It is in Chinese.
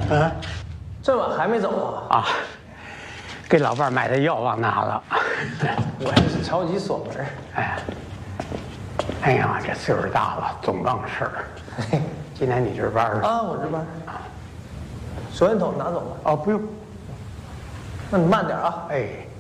啊， 这晚还没走啊？ 啊，给老伴儿买的药忘拿了。 我也是着急锁门。 哎呀，这岁数大了，总忘事儿。今天你值班啊？我值班。手电筒拿走了。 哦，不用。 那你慢点啊。 哎。